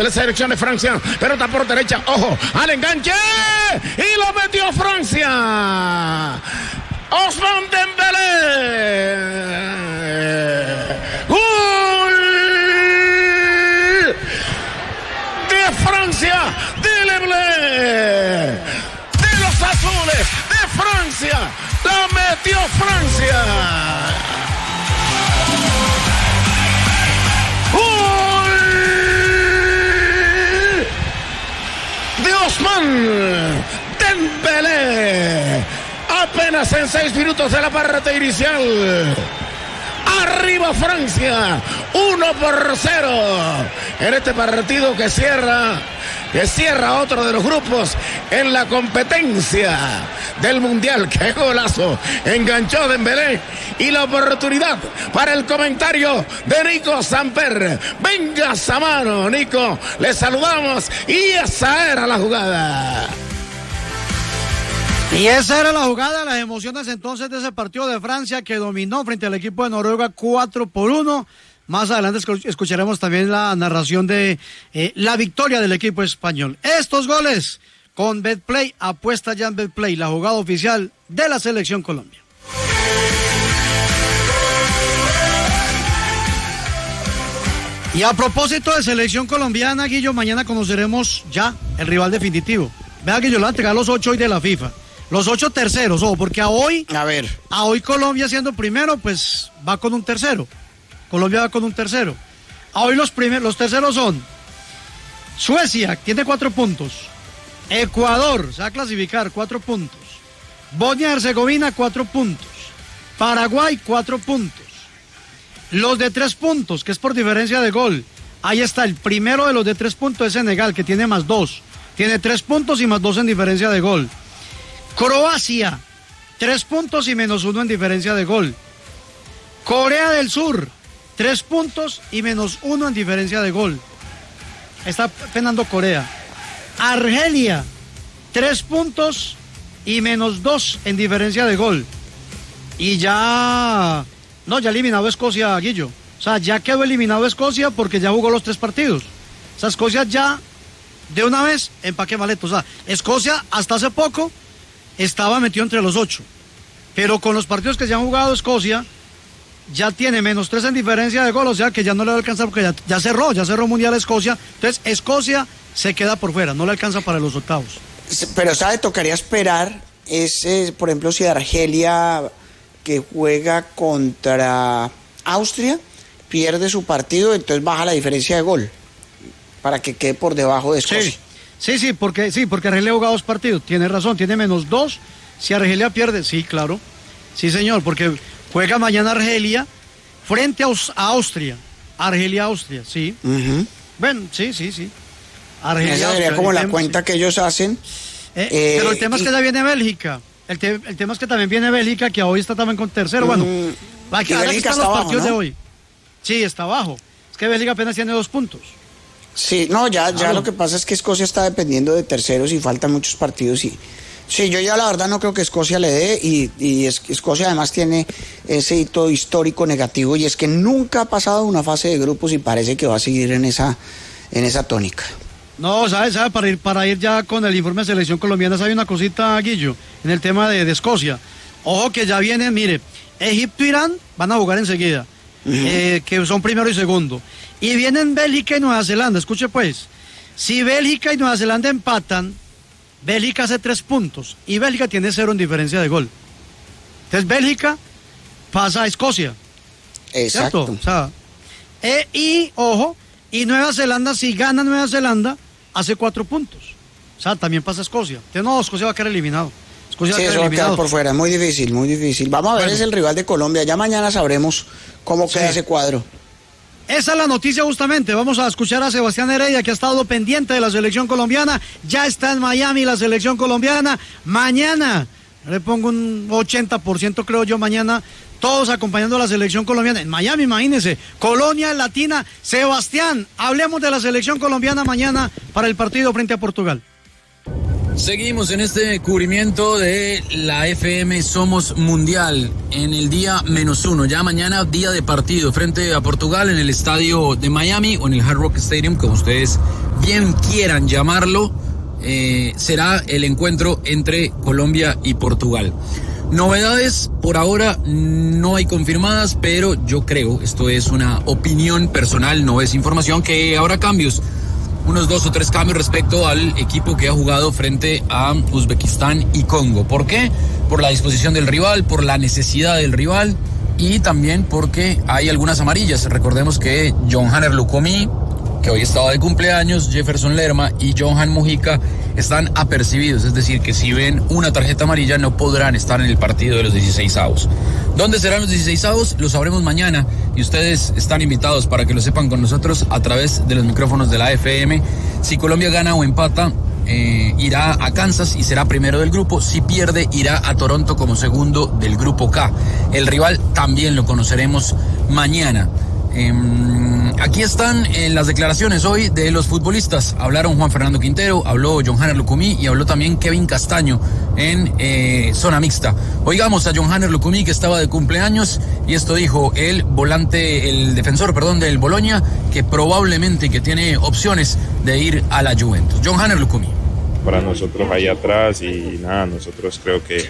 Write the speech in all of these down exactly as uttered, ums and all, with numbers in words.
la selección de Francia. Pelota por derecha, ojo, al enganche. Y lo metió Francia. Ousmane Dembélé. ¡Gol de Francia! ¡Dembélé! De los azules de Francia. ¡La metió Francia! ¡Gol de Ousmane Dembélé! Apenas en seis minutos de la parte inicial. Arriba Francia, uno por cero. En este partido que cierra, que cierra otro de los grupos en la competencia del Mundial. ¡Qué golazo! Enganchó Dembélé. Y la oportunidad para el comentario de Nico Samper. Venga Samano, Nico. Le saludamos y esa era la jugada. Y esa era la jugada, las emociones entonces de ese partido de Francia que dominó frente al equipo de Noruega cuatro por uno. Más adelante escucharemos también la narración de eh, la victoria del equipo español. Estos goles con Betplay, apuesta ya en Betplay, la jugada oficial de la Selección Colombia. Y a propósito de Selección Colombiana, Guillo, mañana conoceremos ya el rival definitivo. Vea, Guillo, le va a entregar los ocho hoy de la FIFA. Los ocho terceros, ojo, porque a hoy, a ver, a hoy Colombia siendo primero, pues va con un tercero. Colombia va con un tercero. A hoy los primeros, los terceros son Suecia, tiene cuatro puntos. Ecuador, se va a clasificar, cuatro puntos. Bosnia y Herzegovina, cuatro puntos. Paraguay, cuatro puntos. Los de tres puntos, que es por diferencia de gol. Ahí está, el primero de los de tres puntos es Senegal, que tiene más dos. Tiene tres puntos y más dos en diferencia de gol. Croacia, tres puntos y menos uno en diferencia de gol. Corea del Sur, tres puntos y menos uno en diferencia de gol. Está penando Corea. Argelia, tres puntos y menos dos en diferencia de gol. Y ya... No, ya eliminado Escocia, Guillo. O sea, ya quedó eliminado Escocia porque ya jugó los tres partidos. O sea, Escocia ya, de una vez, empaque maleto. O sea, Escocia hasta hace poco estaba metido entre los ocho. Pero con los partidos que se han jugado Escocia, ya tiene menos tres en diferencia de gol. O sea, que ya no le va a alcanzar porque ya, ya cerró, ya cerró Mundial Escocia. Entonces, Escocia se queda por fuera, no le alcanza para los octavos. Pero, ¿sabe? Tocaría esperar, es, eh, por ejemplo, si Argelia, que juega contra Austria, pierde su partido, entonces baja la diferencia de gol, para que quede por debajo de Escocia. Sí, sí, sí, porque, sí, porque Argelia ha jugado dos partidos, tiene razón, tiene menos dos, si Argelia pierde, sí, claro, sí señor, porque juega mañana Argelia frente a, a Austria, Argelia-Austria, sí, uh-huh. Bueno, sí, sí, sí. Argelia, esa sería como la cuenta sí. que ellos hacen. Eh, eh, pero el tema y... es que ya viene Bélgica. El, te, el tema es que también viene Bélgica, que hoy está también con tercero. Mm, bueno, aquí están los abajo, partidos ¿no? de hoy. Sí, está abajo. Es que Bélgica apenas tiene dos puntos. Sí, no, ya, ya ah, lo que pasa es que Escocia está dependiendo de terceros y faltan muchos partidos. Y sí, yo ya la verdad no creo que Escocia le dé. Y, y es, Escocia además tiene ese hito histórico negativo, y es que nunca ha pasado una fase de grupos y parece que va a seguir en esa, en esa tónica. No, ¿sabes? ¿Sabe? Para ir, para ir ya con el informe de Selección Colombiana, ¿sabe una cosita, Guillo? En el tema de, de Escocia. Ojo que ya viene, mire, Egipto e Irán van a jugar enseguida, uh-huh. eh, que son primero y segundo. Y vienen Bélgica y Nueva Zelanda, escuche pues. Si Bélgica y Nueva Zelanda empatan, Bélgica hace tres puntos y Bélgica tiene cero en diferencia de gol. Entonces Bélgica pasa a Escocia. Exacto. ¿Cierto? O sea, eh, y, ojo, y Nueva Zelanda, si gana Nueva Zelanda, hace cuatro puntos. O sea, también pasa Escocia. Entonces, no, Escocia va a quedar eliminado. Escocia sí, va a quedar eso eliminado. va a quedar por fuera. Muy difícil, muy difícil. Vamos a ver, bueno. Es el rival de Colombia. Ya mañana sabremos cómo queda sí. ese cuadro. Esa es la noticia justamente. Vamos a escuchar a Sebastián Heredia, que ha estado pendiente de la selección colombiana. Ya está en Miami la selección colombiana. Mañana, le pongo un ochenta por ciento creo yo mañana, todos acompañando a la selección colombiana. En Miami, imagínense, Colonia Latina. Sebastián, hablemos de la selección colombiana mañana para el partido frente a Portugal. Seguimos en este cubrimiento de la F M Somos Mundial en el día menos uno. Ya mañana día de partido frente a Portugal en el estadio de Miami o en el Hard Rock Stadium, como ustedes bien quieran llamarlo. Eh, será el encuentro entre Colombia y Portugal. Novedades por ahora no hay confirmadas, pero yo creo, esto es una opinión personal, no es información, que habrá cambios. Unos dos o tres cambios respecto al equipo que ha jugado frente a Uzbekistán y Congo. ¿Por qué? Por la disposición del rival, por la necesidad del rival y también porque hay algunas amarillas. Recordemos que John-Hanner Lukomi, que hoy estaba de cumpleaños, Jefferson Lerma y Johan Mujica están apercibidos, es decir, que si ven una tarjeta amarilla no podrán estar en el partido de los dieciseisavos. ¿Dónde serán los dieciseisavos? Lo sabremos mañana y ustedes están invitados para que lo sepan con nosotros a través de los micrófonos de la F M. Si Colombia gana o empata, eh, irá a Kansas y será primero del grupo. Si pierde, irá a Toronto como segundo del grupo K. El rival también lo conoceremos mañana. Eh, aquí están eh, las declaraciones hoy de los futbolistas. Hablaron Juan Fernando Quintero, habló John-Hanner Lukomi y habló también Kevin Castaño en eh, zona mixta. Oigamos a John-Hanner Lukomi, que estaba de cumpleaños, y esto dijo el volante, el defensor, perdón, del Bologna, que probablemente que tiene opciones de ir a la Juventus. John-Hanner Lukomi. Para nosotros ahí atrás y nada, nosotros creo que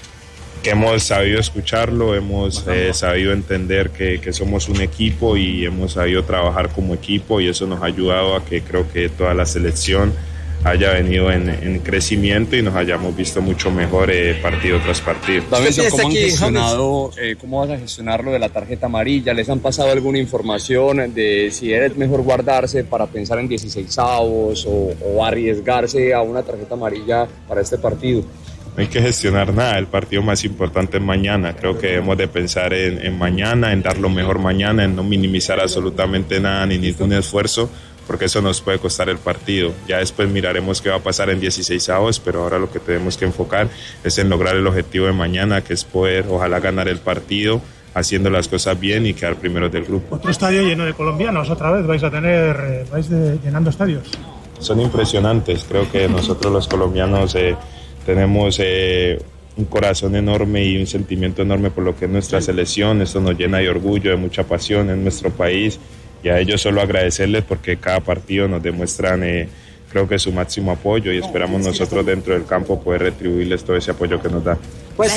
que hemos sabido escucharlo, hemos eh, sabido entender que, que somos un equipo y hemos sabido trabajar como equipo, y eso nos ha ayudado a que creo que toda la selección haya venido en, en crecimiento y nos hayamos visto mucho mejor eh, partido tras partido. David, ¿cómo han gestionado, eh, cómo vas a gestionar lo de la tarjeta amarilla? ¿Les han pasado alguna información de si es mejor guardarse para pensar en dieciseisavos o, o arriesgarse a una tarjeta amarilla para este partido? No hay que gestionar nada, el partido más importante es mañana. Creo que debemos de pensar en, en mañana, en dar lo mejor mañana, en no minimizar absolutamente nada ni ningún esfuerzo, porque eso nos puede costar el partido. Ya después miraremos qué va a pasar en dieciseisavos, pero ahora lo que tenemos que enfocar es en lograr el objetivo de mañana, que es poder, ojalá, ganar el partido, haciendo las cosas bien y quedar primeros del grupo. Otro estadio lleno de colombianos, otra vez vais a tener, vais de, llenando estadios. Son impresionantes, creo que nosotros los colombianos eh, tenemos eh, un corazón enorme y un sentimiento enorme por lo que es nuestra selección. Esto nos llena de orgullo, de mucha pasión en nuestro país, y a ellos solo agradecerles porque cada partido nos demuestran eh, creo que su máximo apoyo, y esperamos nosotros dentro del campo poder retribuirles todo ese apoyo que nos da. Pues,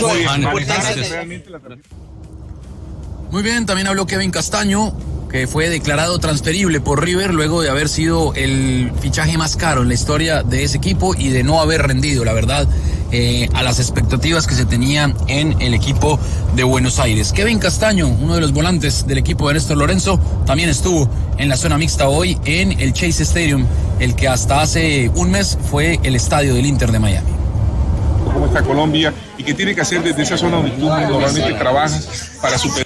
muy bien, también habló Kevin Castaño, que fue declarado transferible por River luego de haber sido el fichaje más caro en la historia de ese equipo y de no haber rendido, la verdad, eh, a las expectativas que se tenían en el equipo de Buenos Aires. Kevin Castaño, uno de los volantes del equipo de Néstor Lorenzo, también estuvo en la zona mixta hoy en el Chase Stadium, el que hasta hace un mes fue el estadio del Inter de Miami. ¿Cómo está Colombia y qué tiene que hacer desde esa zona donde tú normalmente trabajas para superar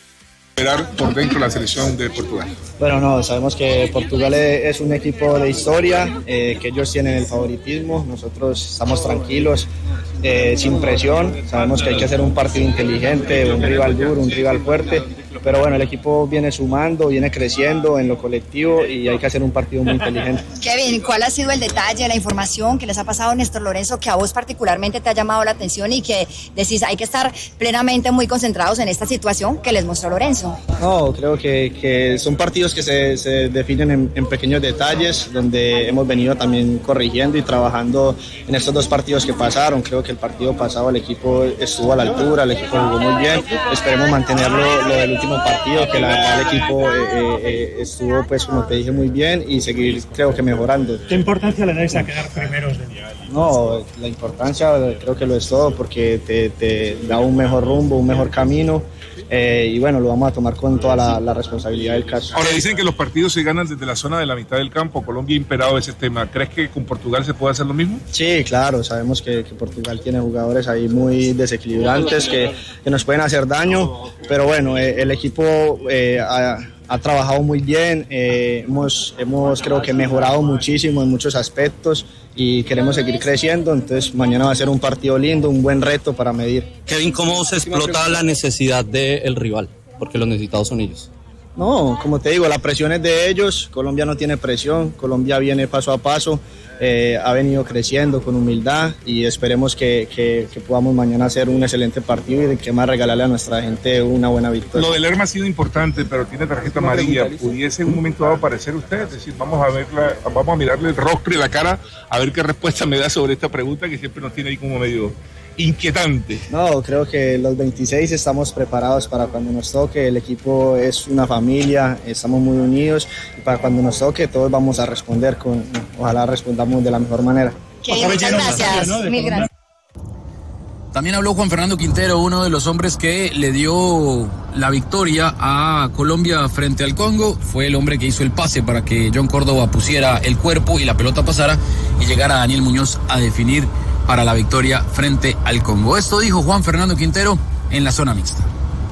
por dentro la selección de Portugal? Bueno, no, sabemos que Portugal es un equipo de historia, eh, que ellos tienen el favoritismo, nosotros estamos tranquilos, eh, sin presión, sabemos que hay que hacer un partido inteligente, un rival duro, un rival fuerte, pero bueno, el equipo viene sumando, viene creciendo en lo colectivo y hay que hacer un partido muy inteligente. Kevin, ¿cuál ha sido el detalle, la información que les ha pasado a Néstor Lorenzo que a vos particularmente te ha llamado la atención y que decís hay que estar plenamente muy concentrados en esta situación que les mostró Lorenzo? No, creo que, que son partidos que se, se definen en, en pequeños detalles, donde hemos venido también corrigiendo y trabajando en estos dos partidos que pasaron. Creo que el partido pasado el equipo estuvo a la altura, el equipo jugó muy bien, esperemos mantenerlo lo del último partido, que la verdad el equipo eh, eh, estuvo, pues como te dije, muy bien, y seguir, creo que mejorando. ¿Qué importancia le dais a quedar primeros de mundial? No, la importancia creo que lo es todo, porque te, te da un mejor rumbo, un mejor camino, eh, y bueno, lo vamos a tomar con toda la, la responsabilidad del caso. Ahora dicen que los partidos se ganan desde la zona de la mitad del campo. Colombia ha imperado ese tema. ¿Crees que con Portugal se puede hacer lo mismo? Sí, claro, sabemos que, que Portugal tiene jugadores ahí muy desequilibrantes que, que nos pueden hacer daño, pero bueno, eh, el equipo eh, ha, ha trabajado muy bien, eh, hemos, hemos creo que mejorado muchísimo en muchos aspectos y queremos seguir creciendo, entonces mañana va a ser un partido lindo, un buen reto para medir. Kevin, ¿cómo se explota la necesidad del rival? Porque los necesitados son ellos. No, como te digo, la presión es de ellos. Colombia no tiene presión, Colombia viene paso a paso, eh, ha venido creciendo con humildad y esperemos que, que, que podamos mañana hacer un excelente partido y de que más regalarle a nuestra gente una buena victoria. Lo de Lerma ha sido importante, pero tiene tarjeta amarilla. ¿Pudiese en un momento dado aparecer usted? Es decir, vamos a verla, vamos a mirarle el rostro y la cara a ver qué respuesta me da sobre esta pregunta que siempre nos tiene ahí como medio inquietante. No, creo que los veintiséis estamos preparados para cuando nos toque. El equipo es una familia, estamos muy unidos y para cuando nos toque todos vamos a responder con, ojalá respondamos de la mejor manera. Okay, muchas gracias, mil gracias. También habló Juan Fernando Quintero, uno de los hombres que le dio la victoria a Colombia frente al Congo. Fue el hombre que hizo el pase para que John Córdoba pusiera el cuerpo y la pelota pasara y llegara Daniel Muñoz a definir para la victoria frente al Congo. Esto dijo Juan Fernando Quintero en la zona mixta.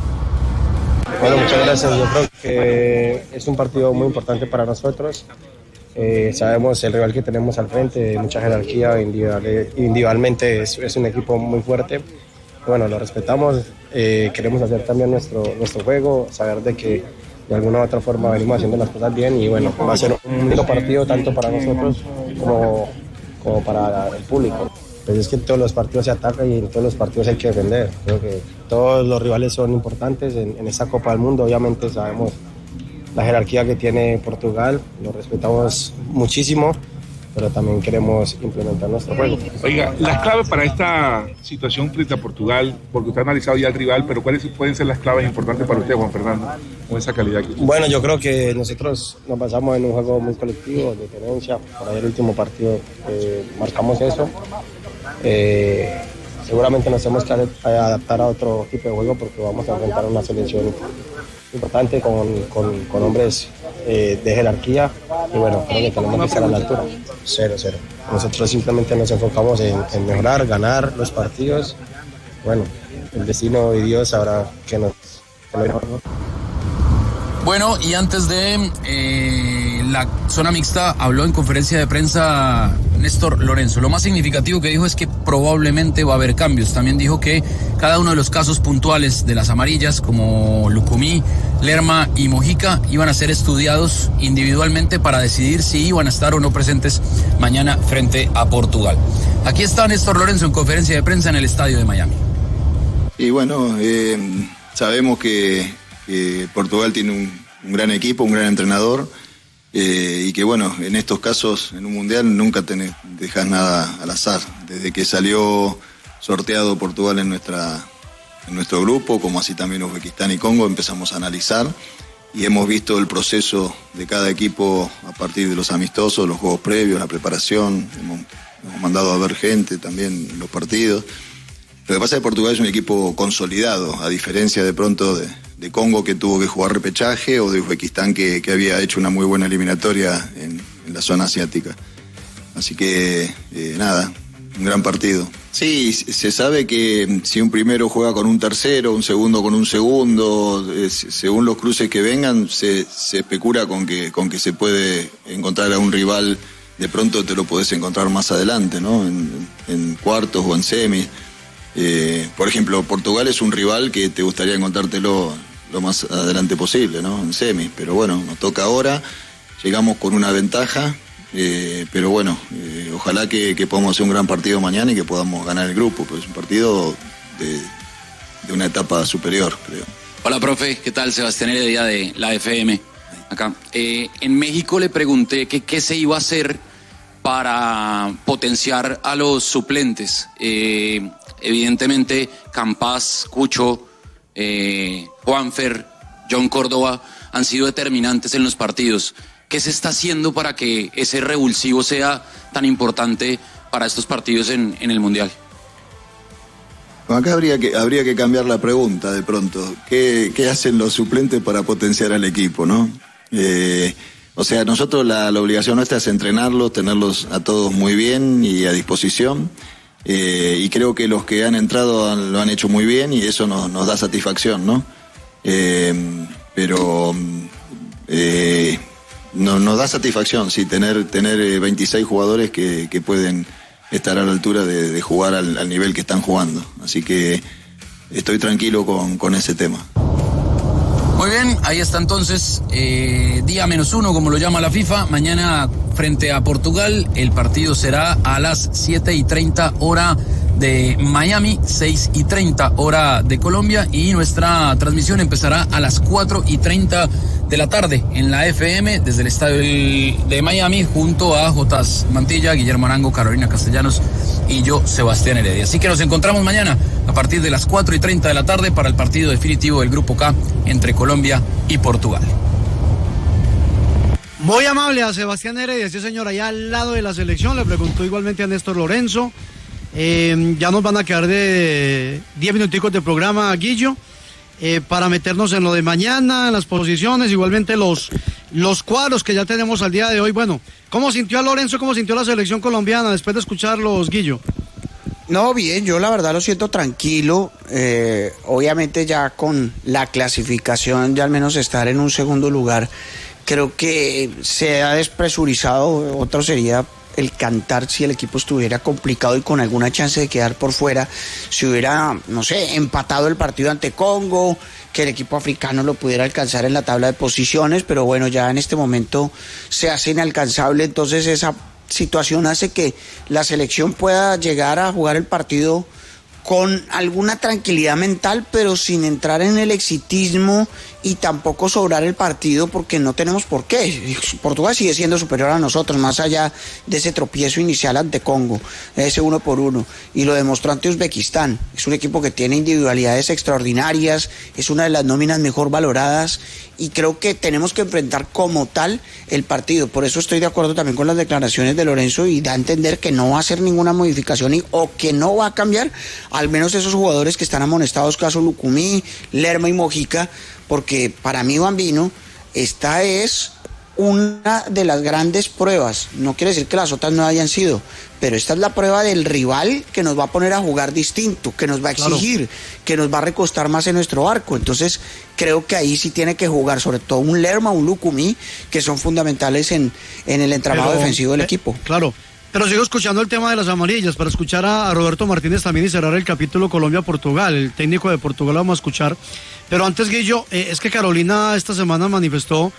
Bueno, muchas gracias. Yo creo que es un partido muy importante para nosotros. Eh, sabemos el rival que tenemos al frente, mucha jerarquía, individual, individualmente es, es un equipo muy fuerte. Bueno, lo respetamos, eh, queremos hacer también nuestro, nuestro juego, saber de que de alguna u otra forma venimos haciendo las cosas bien y bueno, va a ser un lindo partido tanto para nosotros como, como para el público. Pues es que en todos los partidos se ataca y en todos los partidos hay que defender. Creo que todos los rivales son importantes en, en esta Copa del Mundo. Obviamente sabemos la jerarquía que tiene Portugal, lo respetamos muchísimo, pero también queremos implementar nuestro juego. Oiga, las claves para esta situación frente a Portugal, porque usted ha analizado ya el rival, pero ¿cuáles pueden ser las claves importantes para usted, Juan Fernando, con esa calidad que usted? Bueno, yo creo que nosotros nos basamos en un juego muy colectivo, de tenencia. Por ahí el último partido eh, marcamos eso. Eh, seguramente nos tenemos que adaptar a otro tipo de juego porque vamos a enfrentar una selección importante con, con, con hombres eh, de jerarquía y bueno, creo que tenemos que estar a la altura. Cero, cero. Nosotros simplemente nos enfocamos en, en mejorar, ganar los partidos. Bueno, el destino y Dios sabrá que nos... Que nos... Bueno, y antes de eh, la zona mixta, habló en conferencia de prensa Néstor Lorenzo. Lo más significativo que dijo es que probablemente va a haber cambios. También dijo que cada uno de los casos puntuales de las amarillas, como Lucumí, Lerma y Mojica, iban a ser estudiados individualmente para decidir si iban a estar o no presentes mañana frente a Portugal. Aquí está Néstor Lorenzo en conferencia de prensa en el estadio de Miami. Y bueno, eh, sabemos que... Eh, Portugal tiene un, un gran equipo, un gran entrenador eh, y que bueno, en estos casos, en un mundial nunca tenés, dejas nada al azar. Desde que salió sorteado Portugal en, nuestra, en nuestro grupo, como así también Uzbekistán y Congo, empezamos a analizar y hemos visto el proceso de cada equipo a partir de los amistosos, los juegos previos, la preparación, hemos, hemos mandado a ver gente también en los partidos. Lo que pasa es que Portugal es un equipo consolidado, a diferencia de pronto de, de Congo, que tuvo que jugar repechaje, o de Uzbekistán, que, que había hecho una muy buena eliminatoria en, en la zona asiática. Así que, eh, nada, un gran partido. Sí, se sabe que si un primero juega con un tercero, un segundo con un segundo, eh, según los cruces que vengan, se, se especula con que, con que se puede encontrar a un rival, de pronto te lo podés encontrar más adelante, ¿no? En, en cuartos o en semis. Eh, por ejemplo, Portugal es un rival que te gustaría encontrártelo lo más adelante posible, ¿no? En semis, pero bueno, nos toca ahora, llegamos con una ventaja, eh, pero bueno, eh, ojalá que, que podamos hacer un gran partido mañana y que podamos ganar el grupo, pues es un partido de, de una etapa superior, creo. Hola, profe, ¿qué tal? Sebastián Heredia de la F M, acá. Eh, en México le pregunté que qué se iba a hacer para potenciar a los suplentes. Eh, evidentemente, Campas, Cucho, eh, Juanfer, John Córdoba han sido determinantes en los partidos. ¿Qué se está haciendo para que ese revulsivo sea tan importante para estos partidos en, en el Mundial? Acá habría que, habría que cambiar la pregunta de pronto. ¿Qué, qué hacen los suplentes para potenciar al equipo, no? Eh, o sea, nosotros la, la obligación nuestra es entrenarlos, tenerlos a todos muy bien y a disposición. Eh, y creo que los que han entrado han, lo han hecho muy bien y eso nos, nos da satisfacción, ¿no? Eh, pero eh, no, nos da satisfacción, sí, tener, tener veintiséis jugadores que, que pueden estar a la altura de, de jugar al, al nivel que están jugando. Así que estoy tranquilo con, con ese tema. Muy Muy bien, ahí está entonces, eh, día menos uno, como lo llama la FIFA. Mañana frente a Portugal, el partido será a las siete y treinta hora de Miami, seis y treinta hora de Colombia, y nuestra transmisión empezará a las cuatro y treinta de la tarde en la F M desde el estadio de Miami, junto a Jotas Mantilla, Guillermo Arango, Carolina Castellanos y yo, Sebastián Heredia. Así que nos encontramos mañana a partir de las cuatro y treinta de la tarde para el partido definitivo del Grupo K entre Colombia y Portugal. Muy amable a Sebastián Heredia, sí señor, allá al lado de la selección. Le preguntó igualmente a Néstor Lorenzo. Eh, ya nos van a quedar de diez minuticos de programa, Guillo, eh, para meternos en lo de mañana, en las posiciones, igualmente los, los cuadros que ya tenemos al día de hoy. Bueno, ¿cómo sintió a Lorenzo, cómo sintió la selección colombiana después de escucharlos, Guillo? No, bien, yo la verdad lo siento tranquilo, eh, obviamente ya con la clasificación de al menos estar en un segundo lugar, creo que se ha despresurizado. Otro sería el cantar si el equipo estuviera complicado y con alguna chance de quedar por fuera, si hubiera, no sé, empatado el partido ante Congo, que el equipo africano lo pudiera alcanzar en la tabla de posiciones, pero bueno, ya en este momento se hace inalcanzable, entonces esa situación hace que la selección pueda llegar a jugar el partido con alguna tranquilidad mental, pero sin entrar en el exitismo y tampoco sobrar el partido, porque no tenemos por qué. Portugal sigue siendo superior a nosotros, más allá de ese tropiezo inicial ante Congo, ese uno por uno, y lo demostró ante Uzbekistán. Es un equipo que tiene individualidades extraordinarias, es una de las nóminas mejor valoradas, y creo que tenemos que enfrentar como tal el partido. Por eso estoy de acuerdo también con las declaraciones de Lorenzo, y da a entender que no va a hacer ninguna modificación y, o que no va a cambiar al menos esos jugadores que están amonestados, caso Lucumí, Lerma y Mojica, porque para mí, Bambino, esta es una de las grandes pruebas. No quiere decir que las otras no hayan sido, pero esta es la prueba del rival que nos va a poner a jugar distinto, que nos va a exigir, claro, que nos va a recostar más en nuestro arco. Entonces creo que ahí sí tiene que jugar sobre todo un Lerma, un Lucumí, que son fundamentales en, en el entramado pero, defensivo del eh, equipo. Claro, pero sigo escuchando el tema de las amarillas para escuchar a, a Roberto Martínez también y cerrar el capítulo Colombia-Portugal. El técnico de Portugal lo vamos a escuchar. Pero antes, Guillo, eh, es que Carolina esta semana manifestó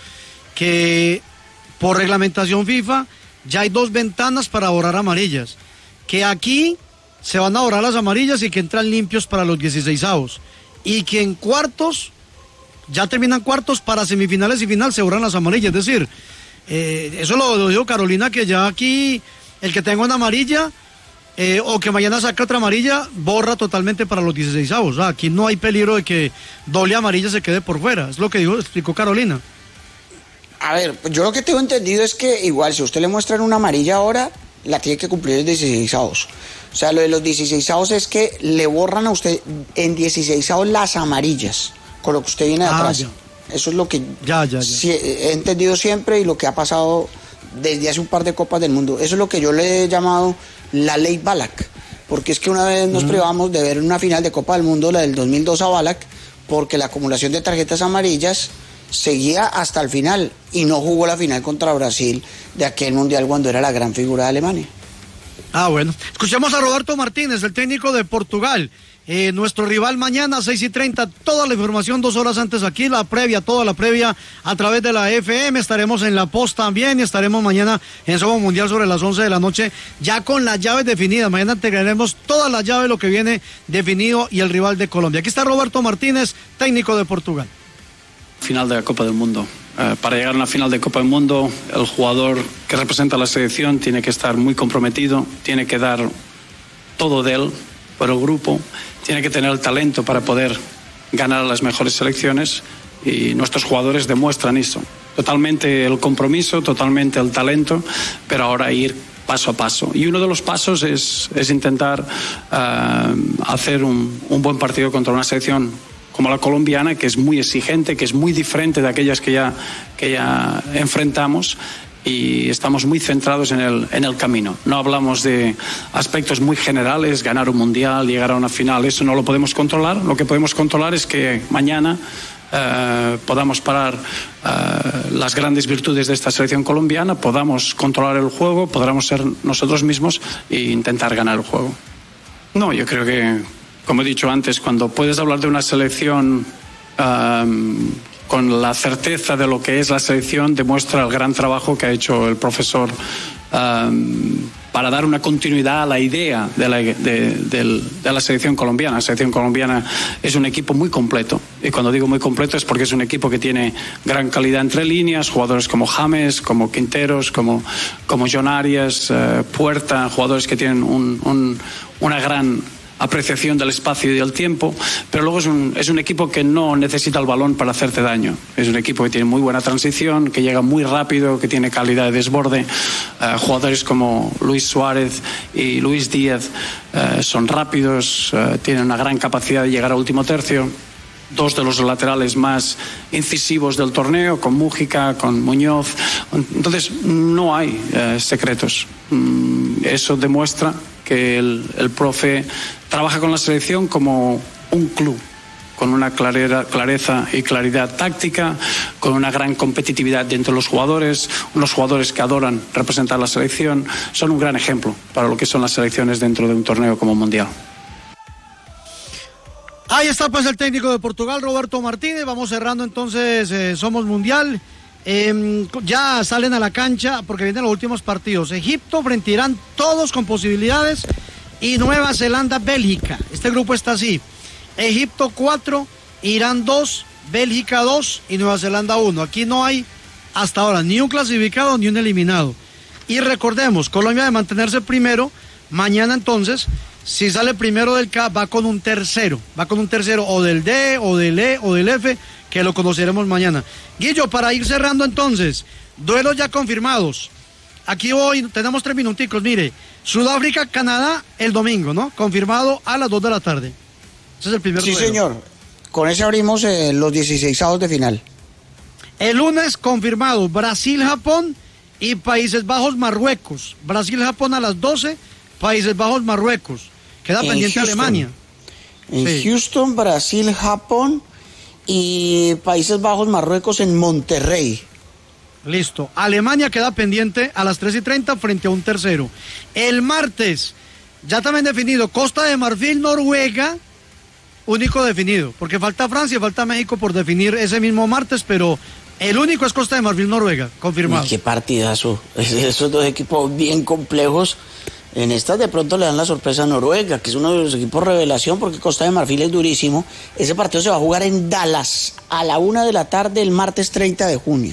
que por reglamentación FIFA ya hay dos ventanas para borrar amarillas, que aquí se van a borrar las amarillas y que entran limpios para los dieciseisavos, y que en cuartos, ya terminan cuartos, para semifinales y final se borran las amarillas. Es decir, eh, eso lo, lo dijo Carolina, que ya aquí el que tenga una amarilla eh, o que mañana saque otra amarilla borra totalmente para los dieciseisavos. O sea, aquí no hay peligro de que doble amarilla se quede por fuera, es lo que dijo, explicó Carolina. A ver, yo lo que tengo entendido es que igual si usted le muestran una amarilla ahora, la tiene que cumplir en dieciseisavos. O sea, lo de los dieciseisavos es que le borran a usted en dieciseisavos las amarillas, con lo que usted viene de ah, atrás. Ya. Eso es lo que ya, ya, ya. Sí, he entendido siempre y lo que ha pasado desde hace un par de Copas del Mundo. Eso es lo que yo le he llamado la ley Ballack, porque es que una vez nos uh-huh. privamos de ver una final de Copa del Mundo, la del dos mil dos a Ballack, porque la acumulación de tarjetas amarillas seguía hasta el final y no jugó la final contra Brasil de aquel mundial cuando era la gran figura de Alemania. Ah, bueno. Escuchemos a Roberto Martínez, el técnico de Portugal. Eh, nuestro rival mañana, seis y treinta, toda la información dos horas antes aquí, la previa, toda la previa a través de la F M, estaremos en La Post también y estaremos mañana en Somos Mundial sobre las once de la noche, ya con las llaves definidas. Mañana integraremos todas las llaves, lo que viene definido y el rival de Colombia. Aquí está Roberto Martínez, técnico de Portugal. Final de la Copa del Mundo. Eh, para llegar a una final de Copa del Mundo, el jugador que representa a la selección tiene que estar muy comprometido, tiene que dar todo de él por el grupo, tiene que tener el talento para poder ganar las mejores selecciones, y nuestros jugadores demuestran eso. Totalmente el compromiso, totalmente el talento, pero ahora ir paso a paso. Y uno de los pasos es, es intentar uh, hacer un, un buen partido contra una selección como la colombiana, que es muy exigente, que es muy diferente de aquellas que ya, que ya enfrentamos, y estamos muy centrados en el, en el camino. No hablamos de aspectos muy generales, ganar un mundial, llegar a una final, eso no lo podemos controlar. Lo que podemos controlar es que mañana eh, podamos parar eh, las grandes virtudes de esta selección colombiana, podamos controlar el juego, podamos ser nosotros mismos e intentar ganar el juego. No, yo creo que, como he dicho antes, cuando puedes hablar de una selección um, con la certeza de lo que es la selección, demuestra el gran trabajo que ha hecho el profesor um, para dar una continuidad a la idea de la, de, de, de la selección colombiana. La selección colombiana es un equipo muy completo, y cuando digo muy completo es porque es un equipo que tiene gran calidad entre líneas, jugadores como James, como Quinteros, como, como John Arias, uh, Puerta, jugadores que tienen un, un, una gran apreciación del espacio y del tiempo, pero luego es un, es un equipo que no necesita el balón para hacerte daño. Es un equipo que tiene muy buena transición, que llega muy rápido, que tiene calidad de desborde. Uh, jugadores como Luis Suárez y Luis Díaz uh, son rápidos, uh, tienen una gran capacidad de llegar al último tercio. Dos de los laterales más incisivos del torneo, con Mújica, con Muñoz. Entonces, no hay uh, secretos. Mm, eso demuestra que el, el profe trabaja con la selección como un club, con una clarera, clareza y claridad táctica, con una gran competitividad dentro de los jugadores, unos jugadores que adoran representar la selección. Son un gran ejemplo para lo que son las selecciones dentro de un torneo como Mundial. Ahí está pues el técnico de Portugal, Roberto Martínez. Vamos cerrando entonces, eh, Somos Mundial. Eh, ya salen a la cancha porque vienen los últimos partidos. Egipto frente a Irán, todos con posibilidades, y Nueva Zelanda, Bélgica. Este grupo está así: Egipto cuatro, Irán dos, Bélgica dos y Nueva Zelanda uno. Aquí no hay hasta ahora ni un clasificado ni un eliminado. Y recordemos, Colombia, de mantenerse primero, mañana entonces, si sale primero del K, va con un tercero, va con un tercero o del D, o del E, o del F, que lo conoceremos mañana. Guillo, para ir cerrando entonces, duelos ya confirmados. Aquí hoy tenemos tres minuticos, mire, Sudáfrica, Canadá el domingo, ¿no? Confirmado a las dos de la tarde. Ese es el primer sí, duelo. Sí, señor. Con ese abrimos eh, los dieciseisavos de final. El lunes confirmado Brasil, Japón y Países Bajos, Marruecos. Brasil, Japón a las doce, Países Bajos, Marruecos. Queda en pendiente Houston. Alemania. En sí. Houston, Brasil, Japón y Países Bajos, Marruecos en Monterrey. Listo. Alemania queda pendiente a las tres y treinta frente a un tercero. El martes, ya también definido, Costa de Marfil, Noruega, único definido, porque falta Francia y falta México por definir ese mismo martes, pero el único es Costa de Marfil, Noruega, confirmado. Uy, qué partidazo. Esos dos equipos bien complejos. En estas de pronto le dan la sorpresa a Noruega, que es uno de los equipos revelación, porque Costa de Marfil es durísimo. Ese partido se va a jugar en Dallas a la una de la tarde el martes treinta de junio.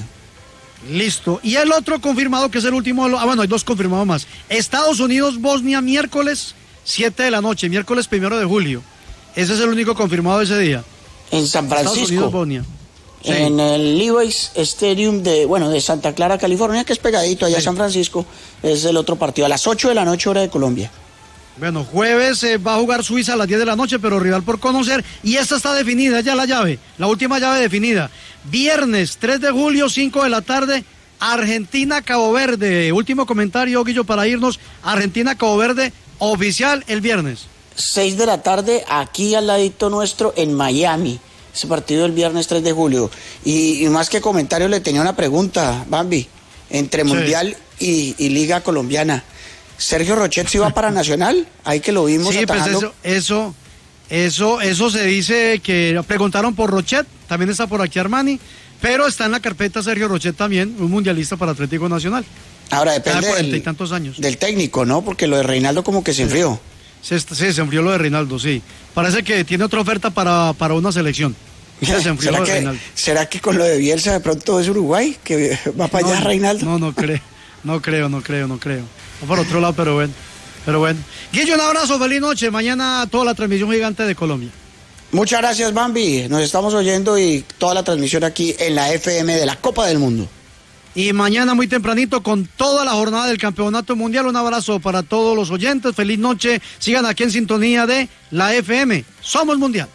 Listo. Y el otro confirmado, que es el último, ah bueno, hay dos confirmados más. Estados Unidos, Bosnia, miércoles siete de la noche, miércoles primero de julio. Ese es el único confirmado ese día. En San Francisco. Estados Unidos, Bosnia. Sí. En el Levi's Stadium de, bueno, de Santa Clara, California, que es pegadito allá a sí. San Francisco, es el otro partido, a las ocho de la noche, hora de Colombia. Bueno, jueves eh, va a jugar Suiza a las diez de la noche, pero rival por conocer, y esta está definida, ya la llave, la última llave definida. Viernes, tres de julio, cinco de la tarde, Argentina, Cabo Verde. Último comentario, Guillo, para irnos. Argentina, Cabo Verde, oficial el viernes. seis de la tarde, aquí al ladito nuestro, en Miami. Ese partido el viernes tres de julio. Y, y más que comentario, le tenía una pregunta, Bambi. Entre sí. Mundial y, y Liga Colombiana. ¿Sergio Rochet sí va para Nacional? Ahí que lo vimos sí, atajando. Pues eso, eso, eso, eso se dice que preguntaron por Rochet, también está por aquí Armani, pero está en la carpeta Sergio Rochet también, un mundialista para Atlético Nacional. Ahora depende del, y tantos años. del técnico, ¿no? Porque lo de Reinaldo como que se enfrió. Sí, sí, se enfrió lo de Reinaldo, sí. Parece que tiene otra oferta para, para una selección. Se enfrió ¿Será, lo de que, Reinaldo. ¿Será que con lo de Bielsa de pronto es Uruguay? Que va para no, allá Reinaldo. No, no creo, no creo, no creo, no creo. Va para otro lado, pero bueno. Pero bueno. Guillo, un abrazo, feliz noche. Mañana toda la transmisión gigante de Colombia. Muchas gracias, Bambi. Nos estamos oyendo y toda la transmisión aquí en la F M de la Copa del Mundo. Y mañana muy tempranito con toda la jornada del Campeonato Mundial. Un abrazo para todos los oyentes. Feliz noche. Sigan aquí en sintonía de la F M. Somos Mundial.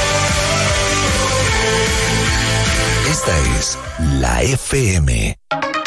Esta es la F M.